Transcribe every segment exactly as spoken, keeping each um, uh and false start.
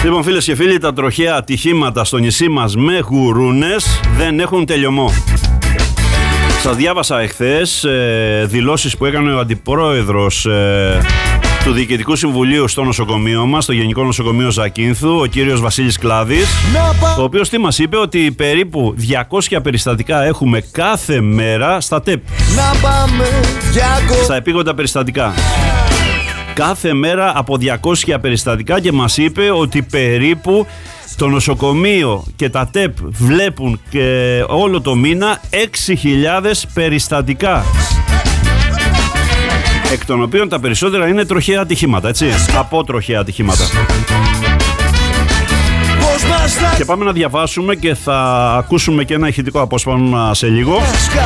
Λοιπόν, φίλες και φίλοι, τα τροχαία ατυχήματα στο νησί μας με γουρούνες δεν έχουν τελειωμό. Σας διάβασα εχθές ε, δηλώσεις που έκανε ο αντιπρόεδρος ε, του Διοικητικού Συμβουλίου στο νοσοκομείο μας, στο Γενικό Νοσοκομείο Ζακίνθου, ο κύριος Βασίλης Κλάδης, ο οποίος τι μας είπε? Ότι περίπου διακόσια περιστατικά έχουμε κάθε μέρα στα ΤΕΠ, στα επίγοντα περιστατικά. Κάθε μέρα από διακόσια περιστατικά, και μας είπε ότι περίπου το νοσοκομείο και τα ΤΕΠ βλέπουν και όλο το μήνα έξι χιλιάδες περιστατικά, εκ των οποίων τα περισσότερα είναι τροχαία ατυχήματα, έτσι, από τροχαία ατυχήματα. Και πάμε να διαβάσουμε και θα ακούσουμε και ένα ηχητικό απόσπασμα σε λίγο.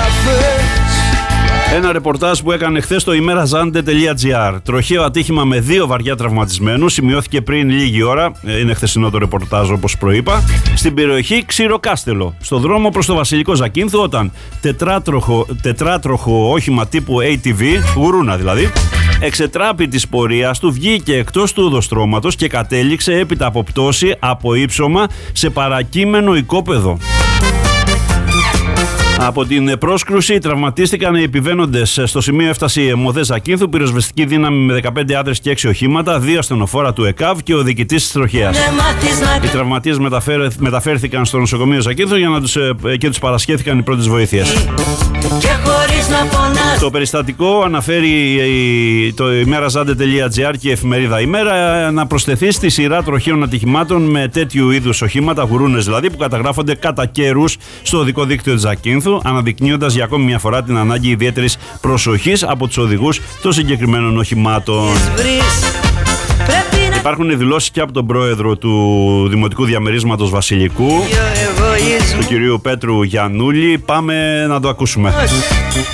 Ένα ρεπορτάζ που έκανε χθες στο ημέραζάντε τελεία τζι άρ. Τροχαίο ατύχημα με δύο βαριά τραυματισμένους σημειώθηκε πριν λίγη ώρα. Είναι χθεσινό το ρεπορτάζ, όπως προείπα. Στην περιοχή Ξηροκάστελο, στο δρόμο προς το Βασιλικό Ζακίνθου, όταν τετράτροχο, τετράτροχο όχημα τύπου έι τι βι, γουρούνα δηλαδή, εξετράπη της πορείας του, βγήκε εκτός του οδοστρώματος και κατέληξε έπειτα από πτώση από ύψωμα σε παρακείμενο οικόπεδο. Από την πρόσκρουση τραυματίστηκαν οι επιβαίνοντες. Στο σημείο έφτασε η ΕΜΟΔΕ Ζακίνθου, πυροσβεστική δύναμη με δεκαπέντε άντρες και έξι οχήματα, δύο ασθενοφόρα του ΕΚΑΒ και ο διοικητής της τροχέας. Οι τραυματίες μεταφέρθηκαν στο νοσοκομείο Ζακίνθου για να τους, και τους παρασχέθηκαν οι πρώτες βοήθειες. Το περιστατικό αναφέρει το ημέραζάντε τελεία τζι άρ και η εφημερίδα Ημέρα, να προσθεθεί στη σειρά τροχαίων ατυχημάτων με τέτοιου είδους οχήματα, γουρούνες δηλαδή, που καταγράφονται κατά καιρούς στο οδικό δίκτυο της Ζακίνθου, αναδεικνύοντας για ακόμη μια φορά την ανάγκη ιδιαίτερης προσοχής από τους οδηγούς των συγκεκριμένων οχημάτων. Υπάρχουν δηλώσεις και από τον πρόεδρο του Δημοτικού Διαμερίσματος Βασιλικού, του κυρίου Πέτρου Γιαννούλη. Πάμε να το ακούσουμε.